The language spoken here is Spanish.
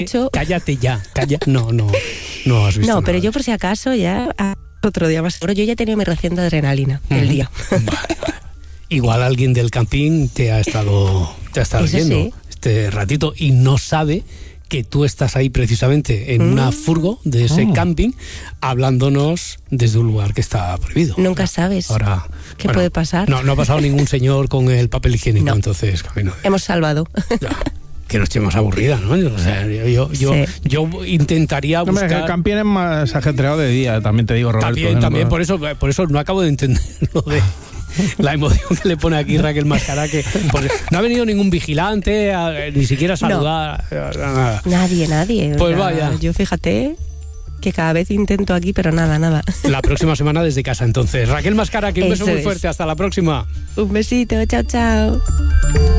Cállate ya, no has visto No, pero nada. Yo por si acaso ya otro día más. Pero yo ya he tenido mi ración de adrenalina el día. Vale. Igual alguien del camping te ha estado Eso viendo sí. este ratito y no sabe que tú estás ahí precisamente en una furgo de ese camping hablándonos desde un lugar que está prohibido. Nunca sabes Ahora, qué puede pasar. No ha pasado ningún señor con el papel higiénico, No. entonces camino. Hemos salvado. Ya, que no esté más aburrida, ¿no? O sea, yo intentaría Hombre, buscar... el camping es más ajetreado de día, también te digo, Roberto. También, por eso no acabo de entender lo de la emoción que le pone aquí Raquel Mascara, que no ha venido ningún vigilante, ni siquiera a saludar, nada. Nadie. Pues O sea, vaya. Yo fíjate que cada vez intento aquí, pero nada. La próxima semana desde casa, entonces. Raquel Mascara, que un beso Eso muy es. fuerte, hasta la próxima. Un besito, chao.